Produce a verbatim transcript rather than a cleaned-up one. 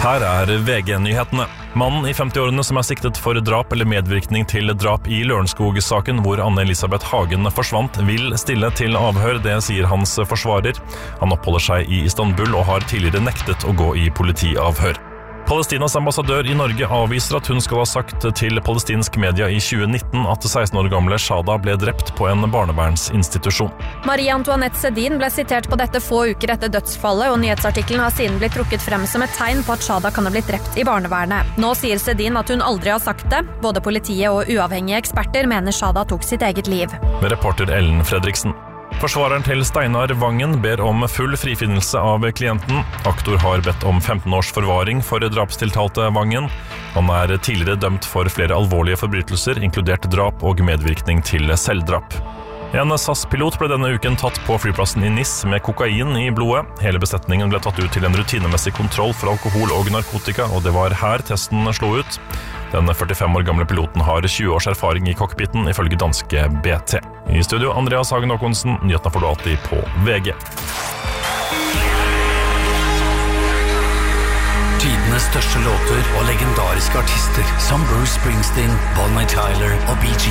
Her er V G-nyhetene. Mannen i femti-årene som er siktet for drap eller medvirkning til drap i Lørenskog-saken, hvor Anne-Elisabeth Hagen forsvant, vil stille til avhør, det sier hans forsvarer. Han oppholder seg i Istanbul og har tidligere nektet å gå i politiavhør. Palestinas ambassadør i Norge avviser at hun skal ha sagt til palestinsk media i tjue nitten at seksten år gamle Shada ble drept på en barnevernsinstitusjon. Marie Antoinette Sedin ble sitert på dette få uker etter dødsfallet, og nyhetsartikkelen har siden blitt trukket frem som et tegn på at Shada kan ha blitt drept i barnevernet. Nå sier Sedin at hun aldri har sagt det. Både politiet og uavhengige eksperter mener Shada tok sitt eget liv. Med reporter Ellen Fredriksen. Forsvareren til Steinar Vangen ber om full frifinnelse av klienten. Aktor har bedt om femten års forvaring for drapstiltalte Vangen. Han er tidligere dømt for flere alvorlige forbrytelser, inkludert drap og medvirkning til selvdrap. En S A S-pilot ble denne uken tatt på flyplassen i Nis med kokain i blodet. Hele besetningen ble tatt ut til en rutinemessig kontroll for alkohol og narkotika, og det var her testen slo ut. Den førtifem år gamle piloten har tjue års erfaring i cockpiten, ifølge danske B T. I studio, Andreas Hagen Håkonsen. Nyhetene får du alltid på V G. Tidenes største låter og legendariske artister som Bruce Springsteen, Bonnie Tyler og B G